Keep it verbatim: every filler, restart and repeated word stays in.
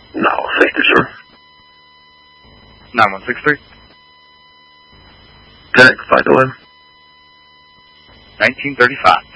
No, safety, sir. nine one six three. Connect, five oh one. nineteen thirty-five.